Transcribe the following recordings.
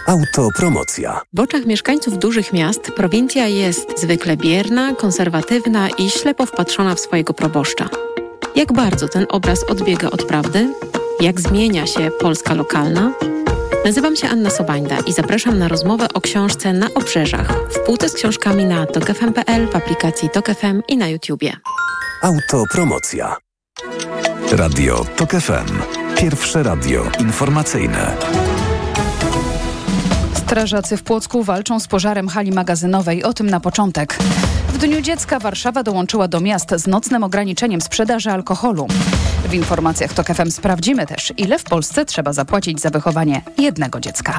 Autopromocja. W oczach mieszkańców dużych miast prowincja jest zwykle bierna, konserwatywna i ślepo wpatrzona w swojego proboszcza. Jak bardzo ten obraz odbiega od prawdy? Jak zmienia się Polska lokalna? Nazywam się Anna Sobańda i zapraszam na rozmowę o książce Na obrzeżach. W półce z książkami na tokfm.pl, w aplikacji Tok FM i na YouTubie. Autopromocja. Radio Tok FM. Pierwsze radio informacyjne. Strażacy w Płocku walczą z pożarem hali magazynowej. O tym na początek. W Dniu Dziecka Warszawa dołączyła do miast z nocnym ograniczeniem sprzedaży alkoholu. W informacjach Tok FM sprawdzimy też, ile w Polsce trzeba zapłacić za wychowanie jednego dziecka.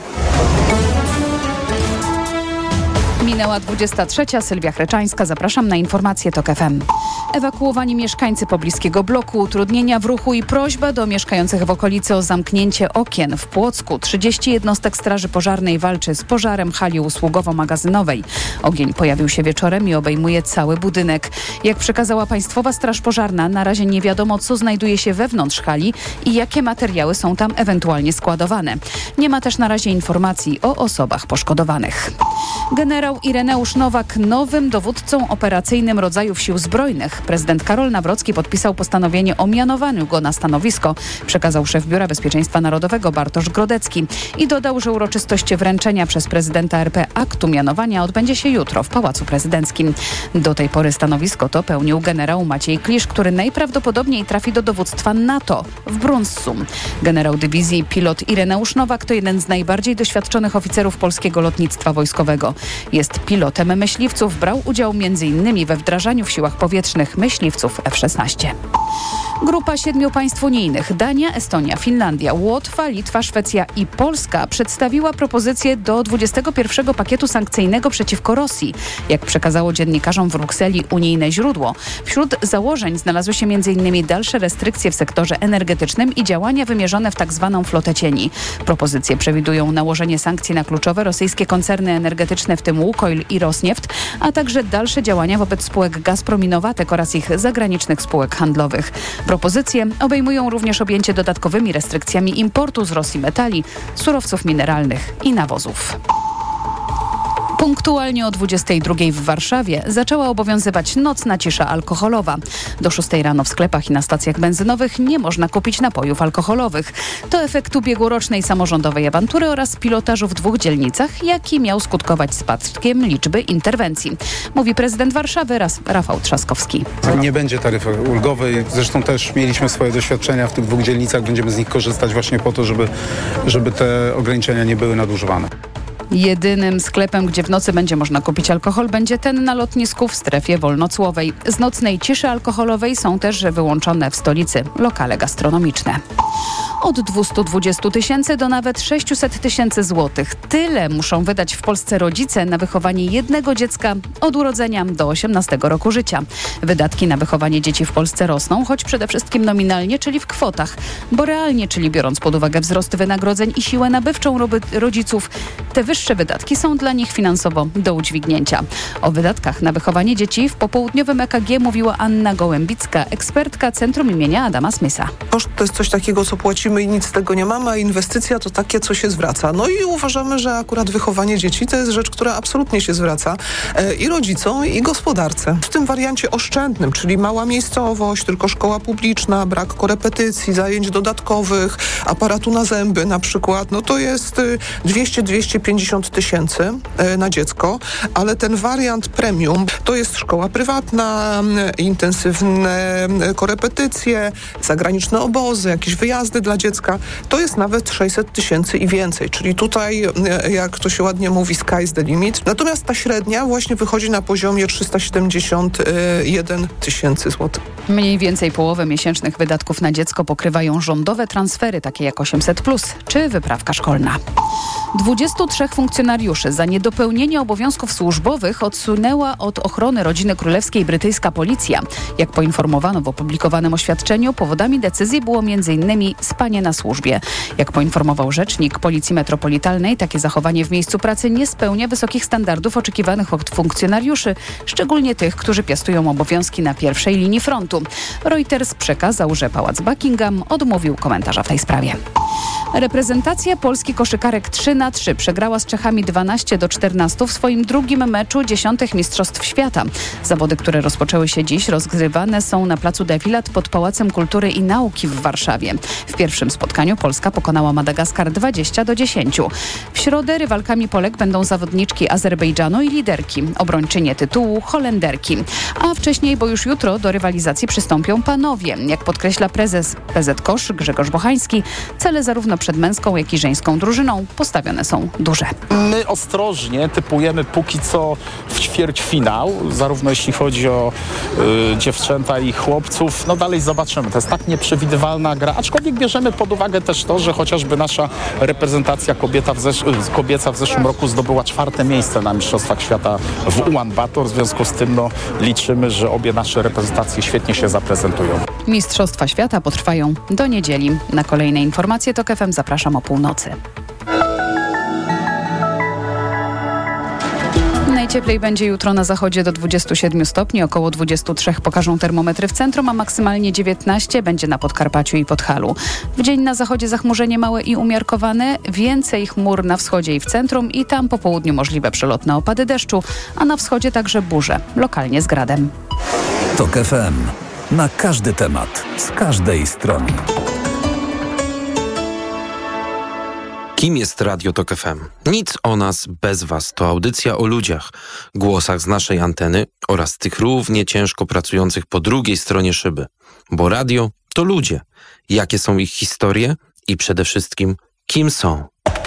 Minęła 23. Sylwia Chreczańska. Zapraszam na informacje Tok FM. Ewakuowani mieszkańcy pobliskiego bloku, utrudnienia w ruchu i prośba do mieszkających w okolicy o zamknięcie okien. W Płocku 30 jednostek Straży Pożarnej walczy z pożarem hali usługowo-magazynowej. Ogień pojawił się wieczorem i obejmuje cały budynek. Jak przekazała Państwowa Straż Pożarna, na razie nie wiadomo, co znajduje się wewnątrz hali i jakie materiały są tam ewentualnie składowane. Nie ma też na razie informacji o osobach poszkodowanych. Generał Ireneusz Nowak nowym dowódcą operacyjnym rodzajów Sił Zbrojnych. Prezydent Karol Nawrocki podpisał postanowienie o mianowaniu go na stanowisko, przekazał szef Biura Bezpieczeństwa Narodowego Bartosz Grodecki i dodał, że uroczystość wręczenia przez prezydenta RP aktu mianowania odbędzie się jutro w Pałacu Prezydenckim. Do tej pory stanowisko to pełnił generał Maciej Klisz, który najprawdopodobniej trafi do dowództwa NATO w Brunssum. Generał dywizji pilot Ireneusz Nowak to jeden z najbardziej doświadczonych oficerów polskiego lotnictwa wojskowego. Jest pilotem myśliwców, brał udział m.in. we wdrażaniu w siłach powietrznych myśliwców F-16. Grupa 7 państw unijnych, Dania, Estonia, Finlandia, Łotwa, Litwa, Szwecja i Polska przedstawiła propozycję do 21 pakietu sankcyjnego przeciwko Rosji. Jak przekazało dziennikarzom w Brukseli unijne źródło, wśród założeń znalazły się m.in. dalsze restrykcje w sektorze energetycznym i działania wymierzone w tzw. flotę cieni. Propozycje przewidują nałożenie sankcji na kluczowe rosyjskie koncerny energetyczne, w tym Łukoil i Rosnieft, a także dalsze działania wobec spółek Gazprom i Nowatek oraz ich zagranicznych spółek handlowych. Propozycje obejmują również objęcie dodatkowymi restrykcjami importu z Rosji metali, surowców mineralnych i nawozów. Punktualnie o 22 w Warszawie zaczęła obowiązywać nocna cisza alkoholowa. Do 6 rano w sklepach i na stacjach benzynowych nie można kupić napojów alkoholowych. To efekt ubiegłorocznej samorządowej awantury oraz pilotażu w 2 dzielnicach, jaki miał skutkować spadkiem liczby interwencji. Mówi prezydent Warszawy Rafał Trzaskowski. Nie będzie taryfy ulgowej. Zresztą też mieliśmy swoje doświadczenia w tych 2 dzielnicach. Będziemy z nich korzystać właśnie po to, żeby te ograniczenia nie były nadużywane. Jedynym sklepem, gdzie w nocy będzie można kupić alkohol, będzie ten na lotnisku w strefie wolnocłowej. Z nocnej ciszy alkoholowej są też wyłączone w stolicy lokale gastronomiczne. Od 220 000 do nawet 600 000 złotych. Tyle muszą wydać w Polsce rodzice na wychowanie jednego dziecka od urodzenia do 18 roku życia. Wydatki na wychowanie dzieci w Polsce rosną, choć przede wszystkim nominalnie, czyli w kwotach, bo realnie, czyli biorąc pod uwagę wzrost wynagrodzeń i siłę nabywczą rodziców, te wyższe wydatki są dla nich finansowo do udźwignięcia. O wydatkach na wychowanie dzieci w popołudniowym EKG mówiła Anna Gołębicka, ekspertka Centrum imienia Adama Smitha. Koszt to jest coś takiego, co płacimy i nic z tego nie mamy, a inwestycja to takie, co się zwraca. No i uważamy, że akurat wychowanie dzieci to jest rzecz, która absolutnie się zwraca i rodzicom, i gospodarce. W tym wariancie oszczędnym, czyli mała miejscowość, tylko szkoła publiczna, brak korepetycji, zajęć dodatkowych, aparatu na zęby na przykład, no to jest 200-250 tysięcy na dziecko, ale ten wariant premium to jest szkoła prywatna, intensywne korepetycje, zagraniczne obozy, jakieś wyjazdy dla dziecka. To jest nawet 600 tysięcy i więcej, czyli tutaj, jak to się ładnie mówi, sky's the limit. Natomiast ta średnia właśnie wychodzi na poziomie 371 tysięcy złotych. Mniej więcej połowę miesięcznych wydatków na dziecko pokrywają rządowe transfery, takie jak 800+, czy wyprawka szkolna. 23 funkcjonariuszy za niedopełnienie obowiązków służbowych odsunęła od ochrony rodziny królewskiej brytyjska policja. Jak poinformowano w opublikowanym oświadczeniu, powodami decyzji było m.in. spanie na służbie. Jak poinformował rzecznik Policji Metropolitalnej, takie zachowanie w miejscu pracy nie spełnia wysokich standardów oczekiwanych od funkcjonariuszy, szczególnie tych, którzy piastują obowiązki na pierwszej linii frontu. Reuters przekazał, że Pałac Buckingham odmówił komentarza w tej sprawie. Reprezentacja Polski koszykarek 3 3-3 przegrała z Czechami 12-14 w swoim drugim meczu 10. Mistrzostw Świata. Zawody, które rozpoczęły się dziś, rozgrywane są na placu Defilat pod Pałacem Kultury i Nauki w Warszawie. W pierwszym spotkaniu Polska pokonała Madagaskar 20-10. W środę rywalkami Polek będą zawodniczki Azerbejdżanu i liderki, obrończynie tytułu Holenderki. A wcześniej, bo już jutro, do rywalizacji przystąpią panowie. Jak podkreśla prezes PZ Kosz Grzegorz Bochański, cele zarówno przed męską, jak i żeńską drużyną postawione są duże. My ostrożnie typujemy póki co w ćwierćfinał, zarówno jeśli chodzi o dziewczęta i chłopców. No dalej zobaczymy. To jest tak nieprzewidywalna gra, aczkolwiek bierzemy pod uwagę też to, że chociażby nasza reprezentacja kobieca w zeszłym roku zdobyła 4. miejsce na Mistrzostwach Świata w Ulan Bator. W związku z tym liczymy, że obie nasze reprezentacje świetnie się zaprezentują. Mistrzostwa Świata potrwają do niedzieli. Na kolejne informacje TOK FM zapraszam o północy. Najcieplej będzie jutro na zachodzie do 27 stopni, około 23 pokażą termometry w centrum, a maksymalnie 19 będzie na Podkarpaciu i Podhalu. W dzień na zachodzie zachmurzenie małe i umiarkowane, więcej chmur na wschodzie i w centrum i tam po południu możliwe przelotne opady deszczu, a na wschodzie także burze, lokalnie z gradem. TOK FM. Na każdy temat, z każdej strony. Kim jest Radio TOK FM? Nic o nas bez was. To audycja o ludziach, głosach z naszej anteny oraz tych równie ciężko pracujących po drugiej stronie szyby. Bo radio to ludzie. Jakie są ich historie i przede wszystkim kim są?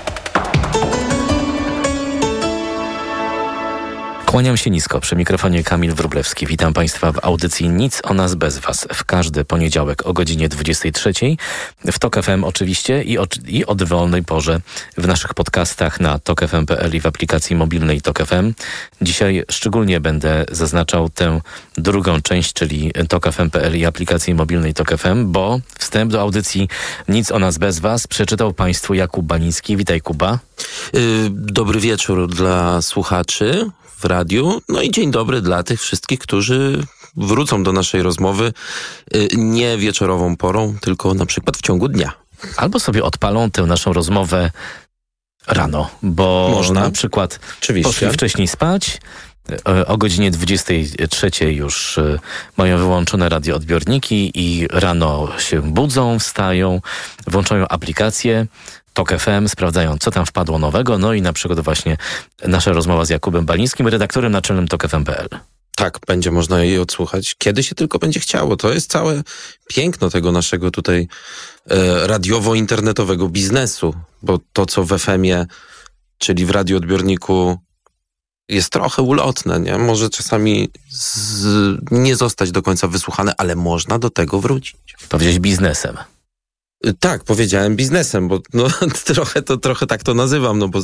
Kłaniam się nisko, przy mikrofonie Kamil Wróblewski. Witam Państwa w audycji Nic o nas bez was. W każdy poniedziałek o godzinie 23 w TOK FM oczywiście i o dowolnej porze w naszych podcastach na tokfm.pl i w aplikacji mobilnej TOK FM. Dzisiaj szczególnie będę zaznaczał tę drugą część, czyli tokfm.pl i aplikacji mobilnej TOK FM, bo wstęp do audycji Nic o nas bez was przeczytał Państwu Jakub Baniński. Witaj, Kuba. Dobry wieczór dla słuchaczy w radiu. No i dzień dobry dla tych wszystkich, którzy wrócą do naszej rozmowy nie wieczorową porą, tylko na przykład w ciągu dnia. Albo sobie odpalą tę naszą rozmowę rano, bo można. Na przykład poszli wcześniej spać, o godzinie 23 już mają wyłączone radioodbiorniki i rano się budzą, wstają, włączają aplikację TOK FM, sprawdzają, co tam wpadło nowego, no i na przykład właśnie nasza rozmowa z Jakubem Balińskim, redaktorem naczelnym tokfm.pl. Tak, będzie można jej odsłuchać, kiedy się tylko będzie chciało. To jest całe piękno tego naszego tutaj radiowo-internetowego biznesu, bo to, co w FM-ie, czyli w radioodbiorniku, jest trochę ulotne, nie? Może czasami nie zostać do końca wysłuchane, ale można do tego wrócić. Powiedziałeś biznesem. Tak, powiedziałem biznesem, bo trochę tak to nazywam, no bo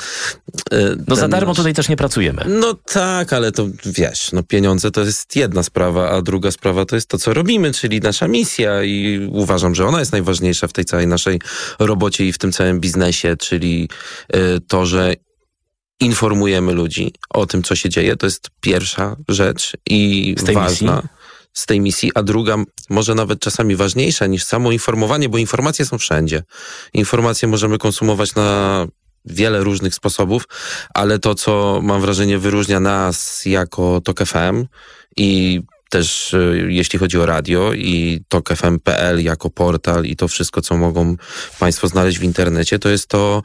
za darmo tutaj też nie pracujemy. No tak, ale to wiesz, pieniądze to jest jedna sprawa, a druga sprawa to jest to, co robimy, czyli nasza misja i uważam, że ona jest najważniejsza w tej całej naszej robocie i w tym całym biznesie, czyli to, że informujemy ludzi o tym, co się dzieje, to jest pierwsza rzecz i ważna. Z tej misji, a druga, może nawet czasami ważniejsza niż samo informowanie, bo informacje są wszędzie. Informacje możemy konsumować na wiele różnych sposobów, ale to, co mam wrażenie wyróżnia nas jako TOK FM i też jeśli chodzi o radio i tokfm.pl jako portal i to wszystko, co mogą Państwo znaleźć w internecie, to jest to,